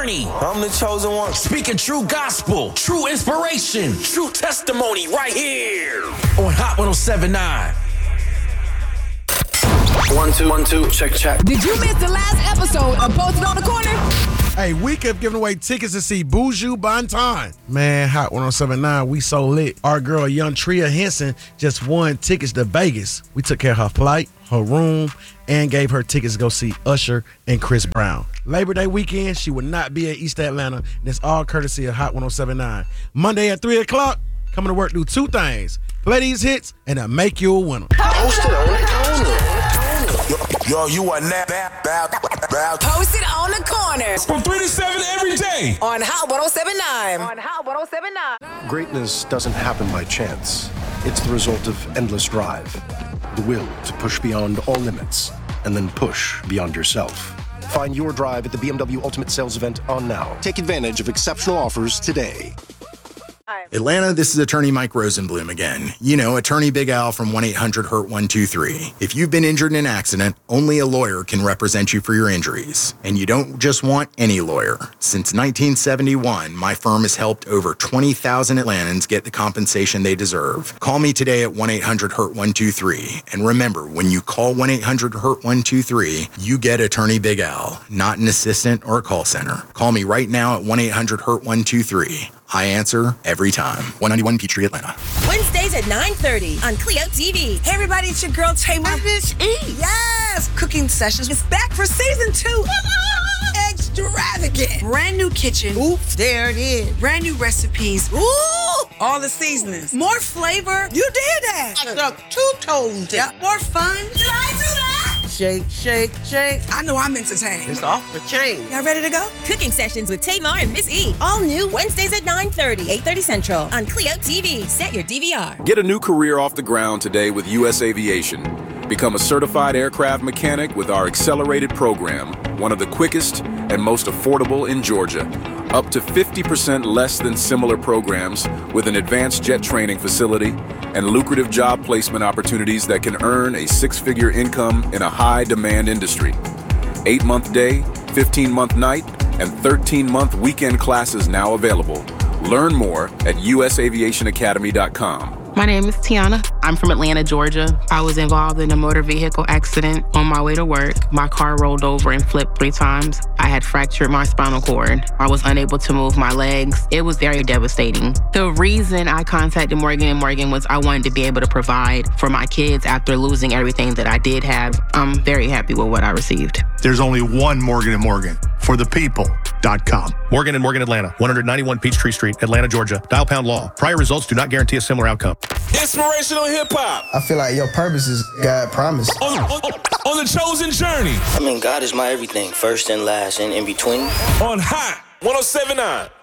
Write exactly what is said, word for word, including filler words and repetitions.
journey. I'm the chosen one. Speaking true gospel, true inspiration, true testimony right here on Hot one oh seven point nine. One, two, one, two, check, check. Did you miss the last episode of Posted on the Corner? Hey, we kept giving away tickets to see Buju Banton. Man, Hot one oh seven point nine, we so lit. Our girl, young Tria Henson, just won tickets to Vegas. We took care of her flight, her room, and gave her tickets to go see Usher and Chris Brown. Labor Day weekend, she will not be at East Atlanta, and it's all courtesy of Hot one oh seven point nine. Monday at three o'clock, coming to work, do two things. Play these hits, and I'll make you a winner. Posted on the corner. Yo, you are not bad, bad, bad. Posted on the Corner From three to seven every day. on Hot one oh seven point nine. On Hot one oh seven point nine. Greatness doesn't happen by chance. It's the result of endless drive, the will to push beyond all limits, and then push beyond yourself. Find your drive at the B M W Ultimate Sales Event on now. Take advantage of exceptional offers today. Atlanta, this is attorney Mike Rosenblum again. You know, attorney Big Al from one eight hundred hurt one two three. If you've been injured in an accident, only a lawyer can represent you for your injuries. And you don't just want any lawyer. Since nineteen seventy-one, my firm has helped over twenty thousand Atlantans get the compensation they deserve. Call me today at one eight hundred hurt one two three. And remember, when you call one eight hundred hurt one two three, you get attorney Big Al, not an assistant or a call center. Call me right now at one eight hundred hurt one two three. I answer every time. one ninety-one Peachtree, Atlanta. Wednesdays at nine thirty on Clio T V. Hey everybody, it's your girl Tamar Miss E. Yes, Cooking Sessions is back for season two. Extravagant. Brand new kitchen. Oops, there it is. Brand new recipes. Ooh, all the seasonings. More flavor. You did that. I stuck two toes. Yeah. More fun. Did I do that? Shake, shake, shake. I know I'm entertained. It's off the chain. Y'all ready to go? Cooking Sessions with Tamar and Miss E. All new Wednesdays at nine thirty, eight thirty Central on Clio T V. Set your D V R. Get a new career off the ground today with U S Aviation. Become a certified aircraft mechanic with our accelerated program, one of the quickest and most affordable in Georgia. Up to fifty percent less than similar programs with an advanced jet training facility and lucrative job placement opportunities that can earn a six-figure income in a high-demand industry. Eight-month day, fifteen-month night, and thirteen-month weekend classes now available. Learn more at U S aviation academy dot com. My name is Tiana. I'm from Atlanta, Georgia. I was involved in a motor vehicle accident on my way to work. My car rolled over and flipped three times. I had fractured my spinal cord. I was unable to move my legs. It was very devastating. The reason I contacted Morgan and Morgan was I wanted to be able to provide for my kids after losing everything that I did have. I'm very happy with what I received. There's only one Morgan and Morgan. For the people dot com. Morgan and Morgan, Atlanta, one ninety-one Peachtree Street, Atlanta, Georgia. Dial pound law. Prior results do not guarantee a similar outcome. Inspirational hip hop. I feel like your purpose is God promised. On, on, on the chosen journey. I mean, God is my everything, first and last and in between. On Hot one oh seven point nine.